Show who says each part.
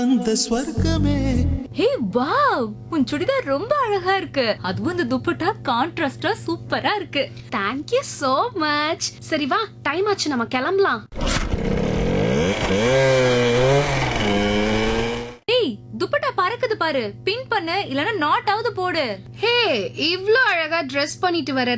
Speaker 1: அந்த ஸ்வர்க்கமே.
Speaker 2: Hey wow, உன் சுடிதார் ரொம்ப அழகா இருக்கு. அதுவும் இந்த துப்பட்டா கான்ட்ராஸ்டா சூப்பரா இருக்கு.
Speaker 3: Thank you so much. சரி வா, டைம் ஆச்சு, நம்ம கிளம்பலாம்.
Speaker 2: ஏய், துப்பட்டா பறக்குது பாரு. பின் பண்ணு, இல்லனா நாட் ஆவது போடு.
Speaker 3: ஹே, இவ்ளோ அழகா ட்ரெஸ் பண்ணிட்டு வர